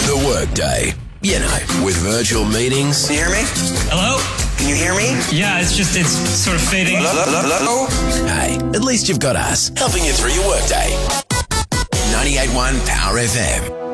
The Workday. You know, with virtual meetings. Can you hear me? Hello? Can you hear me? Yeah, it's sort of fading. Hello? Hey, at least you've got us helping you through your workday. 98.1 Power FM.